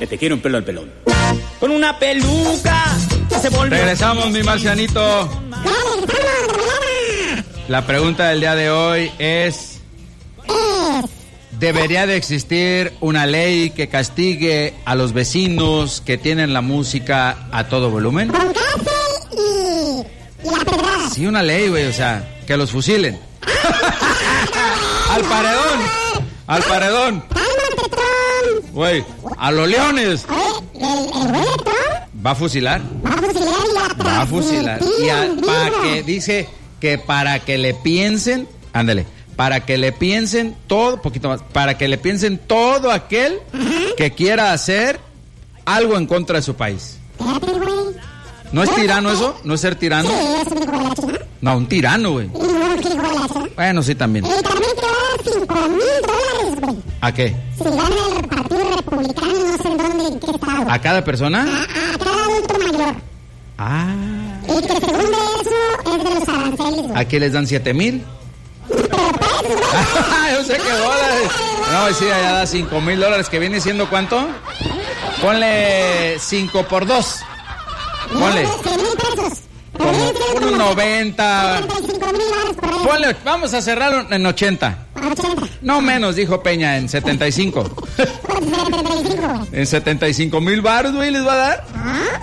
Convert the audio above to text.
te quiere un pelo al pelón. Con una peluca se volvió... Regresamos, mi marcianito. La pregunta del día de hoy es... ¿debería de existir una ley que castigue a los vecinos que tienen la música a todo volumen? Sí, una ley, güey, o sea, que los fusilen. Al paredón. Güey, a los leones. ¿Va a fusilar? Va a fusilar. Dice que para que le piensen, ándale, para que le piensen todo, poquito más, para que le piensen todo aquel que quiera hacer algo en contra de su país. ¿No es tirano eso? ¿No es ser tirano? No, un tirano, güey. Bueno, sí, también. ¿A qué? Si gana el Partido Republicano, no sé en dónde, en qué estado. ¿A cada persona? A cada adulto mayor. Ah. Y que según de eso es de los aranceles, güey. ¿Aquí les dan 7,000? Yo sé que dólares. No, sí, allá da $5,000, que viene siendo ¿cuánto? Ponle 5 por 2. Ponle. 100,000 pesos. Como unos 90. Ponle, vamos a cerrarlo en 80. 80. No menos, dijo Peña, en 75. En 75,000 baros, güey, les va a dar.